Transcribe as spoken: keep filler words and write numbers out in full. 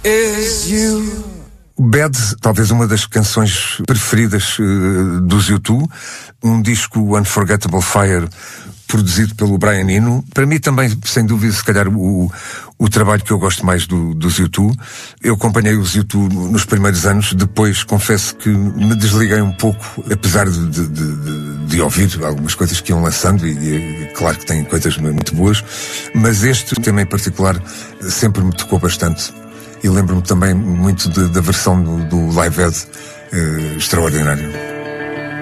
is you. Bad, talvez uma das canções preferidas uh, dos U dois, um disco Unforgettable Fire, produzido pelo Brian Eno. Para mim também, sem dúvida, se calhar o, o trabalho que eu gosto mais do, dos U dois. Eu acompanhei os U dois nos primeiros anos, depois confesso que me desliguei um pouco, apesar de, de, de, de ouvir algumas coisas que iam lançando, e, e claro que tem coisas muito boas, mas este tema em particular sempre me tocou bastante. E lembro-me também muito de, da versão do, do Live Aid, uh, extraordinário.